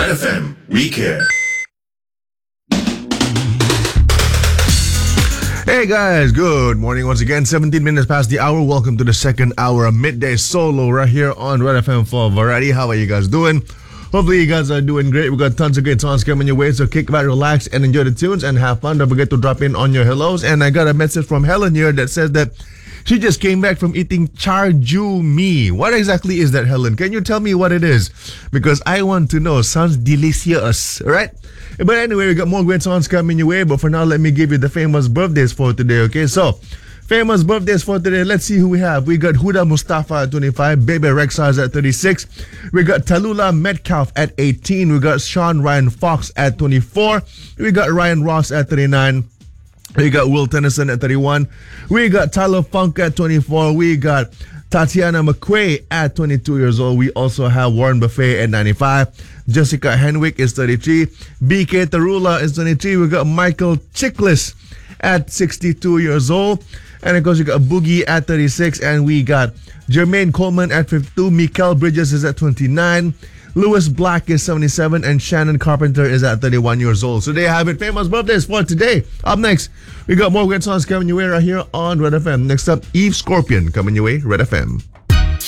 Red FM, we care. Hey guys, good morning once again. 17 minutes past the hour. Welcome to the second hour of Midday Solo right here on Red FM for Variety. How are you guys doing? Hopefully you guys are doing great. We got tons of great songs coming your way, so kick back, relax, and enjoy the tunes and have fun. Don't forget to drop in on your hellos. And I got a message from Helen here that says that she just came back from eating charju mee. What exactly is that, Helen? Can you tell me what it is? Because I want to know. Sounds delicious, right? But anyway, we got more great songs coming your way. But for now, let me give you the famous birthdays for today, okay? So, famous birthdays for today. Let's see who we have. We got Huda Mustafa at 25. Bebe Rexha at 36. We got Tallulah Metcalf at 18. We got Sean Ryan Fox at 24. We got Ryan Ross at 39. We got Will Tennyson at 31. We got Tyler Funk at 24. We got Tatiana McQuay at 22 years old. We also have Warren Buffet at 95. Jessica Henwick is 33. BK Tarula is 23. We got Michael Chiklis at 62 years old. And of course, we got Boogie at 36. And we got Jermaine Coleman at 52. Mikael Bridges is at 29. Lewis Black is 77 and Shannon Carpenter is at 31 years old. So there you have it. Famous birthdays for today. Up next, we got more great songs coming your way right here on Red FM. Next up, Eve Scorpion coming your way, Red FM.